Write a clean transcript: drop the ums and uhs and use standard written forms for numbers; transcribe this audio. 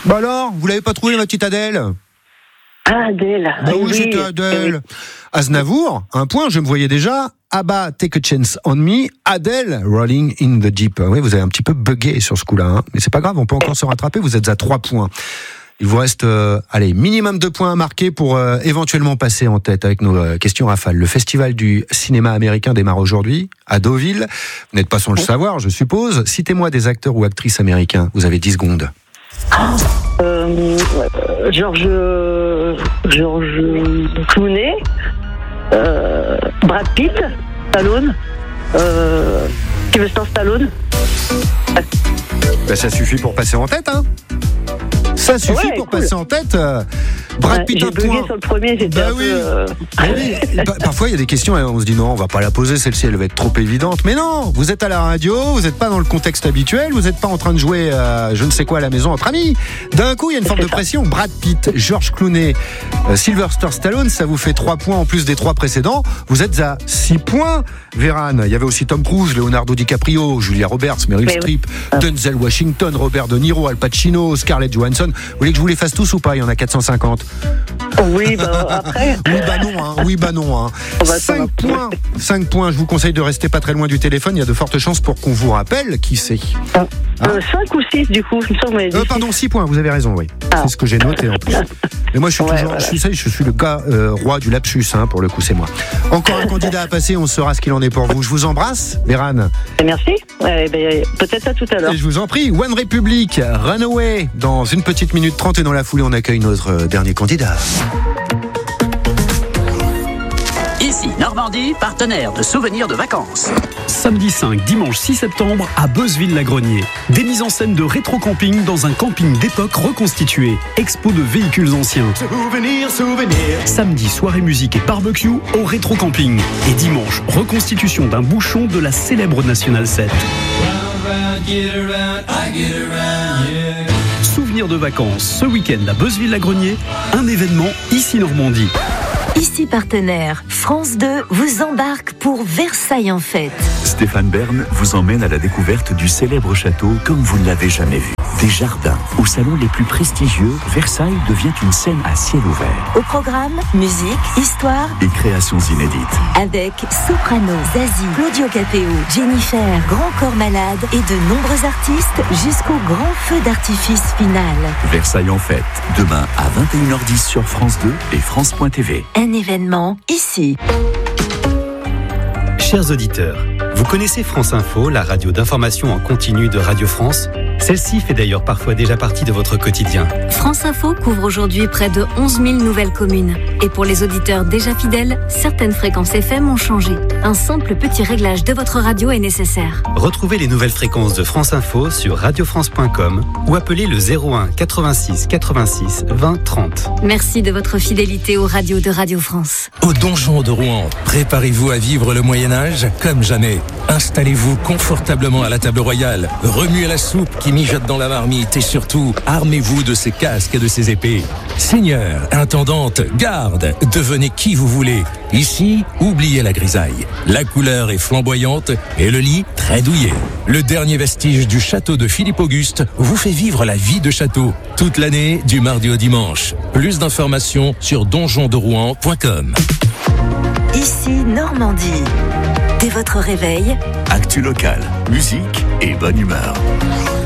Bah alors, vous l'avez pas trouvé, ma petite Adèle? Ah, Adèle. Bah oui, c'était Adèle. Aznavour, un point, je me voyais déjà. Abba, Take a Chance on Me. Adèle, Rolling in the Deep. Oui, vous avez un petit peu bugué sur ce coup-là, hein. Mais c'est pas grave, on peut encore se rattraper. Vous êtes à 3 points. Il vous reste, minimum 2 points à marquer pour éventuellement passer en tête avec nos questions rafales. Le festival du cinéma américain démarre aujourd'hui à Deauville. Vous n'êtes pas sans le savoir, je suppose. Citez-moi des acteurs ou actrices américains. Vous avez 10 secondes. George Clooney, Brad Pitt, Stallone, Sylvester Stallone. Ben, ça suffit pour passer en tête, hein. Ça suffit pour passer en tête. Brad Pitt, j'ai bugué sur le premier, j'étais Parfois, il y a des questions et on se dit non, on va pas la poser, celle-ci, elle va être trop évidente. Mais non, vous êtes à la radio, vous n'êtes pas dans le contexte habituel, vous n'êtes pas en train de jouer je ne sais quoi à la maison entre amis. D'un coup, il y a une forme de pression. Brad Pitt, George Clooney, Sylvester Stallone, ça vous fait 3 points en plus des 3 précédents. Vous êtes à 6 points, Véran. Il y avait aussi Tom Cruise, Leonardo DiCaprio, Julia Roberts, Meryl Streep, Denzel Washington, Robert De Niro, Al Pacino, Scarlett Johansson. Vous voulez que je vous les fasse tous ou pas? Il y en a 450. Oui, après. Oui, bah non. Hein. 5 points. 5 points. Je vous conseille de rester pas très loin du téléphone. Il y a de fortes chances pour qu'on vous rappelle. Qui c'est? 5 ou 6 du coup. Pardon, 6 points. Vous avez raison, oui. C'est ce que j'ai noté en plus. Mais moi, je suis le gars roi du lapsus, hein, pour le coup, c'est moi. Encore un candidat à passer. On saura ce qu'il en est pour vous. Je vous embrasse, Véran. Merci. Peut-être à tout à l'heure. Et je vous en prie. One Republic, Runaway. Dans une petite minute 30 et dans la foulée, on accueille notre dernier candidat. Ici Normandie, partenaire de souvenirs de vacances. Samedi 5, dimanche 6 septembre à Beuzeville-la-Grenier. Des mises en scène de rétro-camping dans un camping d'époque reconstitué. Expo de véhicules anciens. Souvenir. Samedi, soirée musique et barbecue au rétro-camping. Et dimanche, reconstitution d'un bouchon de la célèbre National 7. Souvenirs de vacances, ce week-end à Beuzeville-la-Grenier, un événement ici Normandie. Ici partenaire, France 2 vous embarque pour Versailles en fête. Stéphane Bern vous emmène à la découverte du célèbre château comme vous ne l'avez jamais vu. Des jardins aux salons les plus prestigieux, Versailles devient une scène à ciel ouvert. Au programme, musique, histoire et créations inédites. Avec Soprano, Zazie, Claudio Capéo, Jennifer, Grand Corps Malade et de nombreux artistes jusqu'au grand feu d'artifice final. Versailles en fête, demain à 21h10 sur France 2 et France.tv. Un événement ici. Chers auditeurs, vous connaissez France Info, la radio d'information en continu de Radio France? Celle-ci fait d'ailleurs parfois déjà partie de votre quotidien. France Info couvre aujourd'hui près de 11 000 nouvelles communes. Et pour les auditeurs déjà fidèles, certaines fréquences FM ont changé. Un simple petit réglage de votre radio est nécessaire. Retrouvez les nouvelles fréquences de France Info sur radiofrance.com ou appelez le 01 86 86 20 30. Merci de votre fidélité aux radios de Radio France. Au Donjon de Rouen, préparez-vous à vivre le Moyen-Âge comme jamais. Installez-vous confortablement à la table royale, remuez la soupe qui mijote dans la marmite et surtout, armez-vous de ces casques et de ces épées. Seigneur, intendante, garde, devenez qui vous voulez. Ici, oubliez la grisaille. La couleur est flamboyante et le lit très douillet. Le dernier vestige du château de Philippe Auguste vous fait vivre la vie de château. Toute l'année, du mardi au dimanche. Plus d'informations sur donjonderouen.com. Ici Normandie. Dès votre réveil, Actu locale, musique et bonne humeur.